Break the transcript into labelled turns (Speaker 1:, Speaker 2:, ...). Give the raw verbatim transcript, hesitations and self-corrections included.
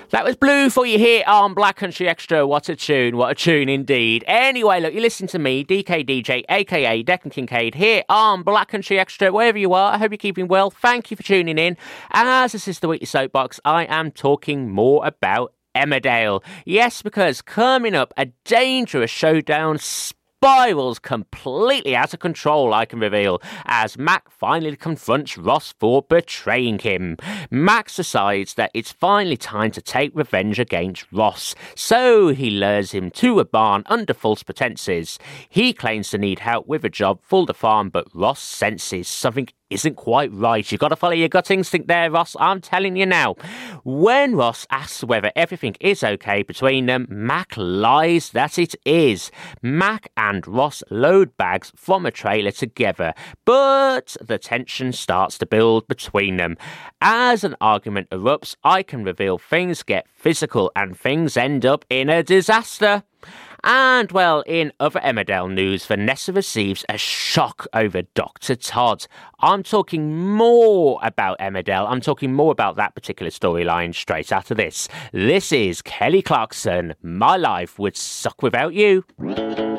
Speaker 1: That was Blue for you here on Black Country Extra. What a tune, what a tune indeed. Anyway, look, you listen to me, D K D J, aka Declan Kincaid, here on Black Country Extra, wherever you are. I hope you're keeping well. Thank you for tuning in. As this is the Weekly Soapbox, I am talking more about Emmerdale. Yes, because coming up, a dangerous showdown spirals completely out of control, I can reveal, as Mac finally confronts Ross for betraying him. Max decides that it's finally time to take revenge against Ross, so he lures him to a barn under false pretenses. He claims to need help with a job for the farm, but Ross senses something isn't quite right. You've got to follow your gut instinct there, Ross. I'm telling you now. When Ross asks whether everything is okay between them, Mac lies that it is. Mac and Ross load bags from a trailer together, but the tension starts to build between them. As an argument erupts, I can reveal things get physical and things end up in a disaster. And, well, in other Emmerdale news, Vanessa receives a shock over Doctor Todd. I'm talking more about Emmerdale. I'm talking more about that particular storyline straight after this. This is Kelly Clarkson. My life would suck without you.